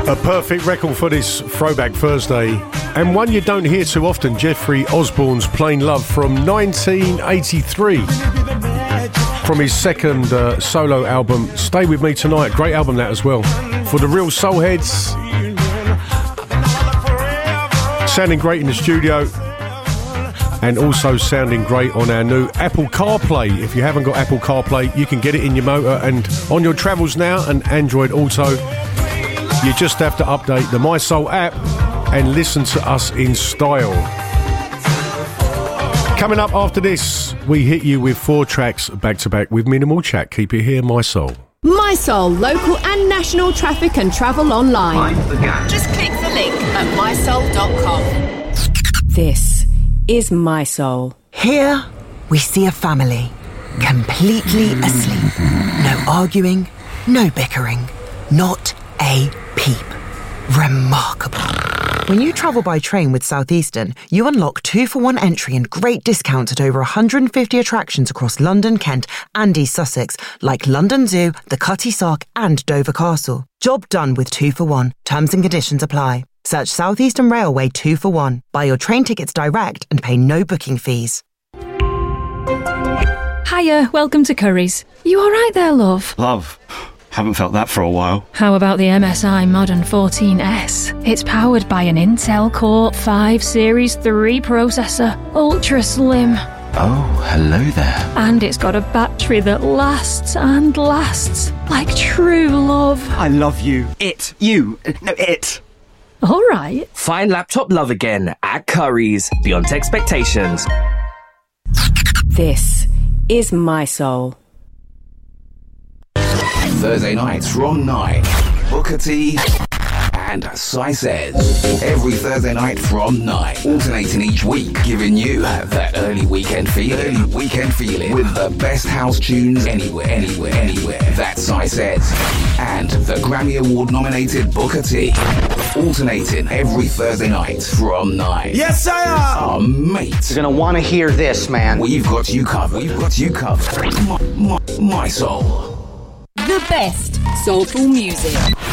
A perfect record for this Throwback Thursday, and one you don't hear too often, Jeffrey Osborne's Plain Love from 1983. From his second solo album, Stay With Me Tonight. Great album that as well. For the real soul heads. Sounding great in the studio. And also sounding great on our new Apple CarPlay. If you haven't got Apple CarPlay, you can get it in your motor and on your travels now, and Android Auto. You just have to update the MySoul app and listen to us in style. Coming up after this, we hit you with 4 tracks back to back with minimal chat. Keep it here, MySoul. MySoul, local and national traffic and travel online. Just click the link at mysoul.com. This is MySoul. Here we see a family completely asleep. No arguing, no bickering, not a peep. Remarkable. When you travel by train with Southeastern, you unlock 2-for-1 entry and great discounts at over 150 attractions across London, Kent and East Sussex, like London Zoo, the Cutty Sark and Dover Castle. Job done with 2-for-1. Terms and conditions apply. Search Southeastern Railway 2-for-1. Buy your train tickets direct and pay no booking fees. Hiya, welcome to Curry's. You alright there, love? Love. Haven't felt that for a while. How about the MSI Modern 14S? It's powered by an Intel Core 5 Series 3 processor, ultra slim. Oh, hello there. And it's got a battery that lasts and lasts, like true love. I love you. It. Alright. Find laptop love again at Curry's, beyond expectations. This is MySoul. Thursday nights from 9. Booker T and Sai Says. Every Thursday night from 9. Alternating each week, giving you that early weekend feeling. With the best house tunes anywhere. That's Sai Says. And the Grammy Award nominated Booker T. Alternating every Thursday night from 9. Yes, I am! Our mate. You're gonna want to hear this, man. We've got you covered. My soul. The best soulful music.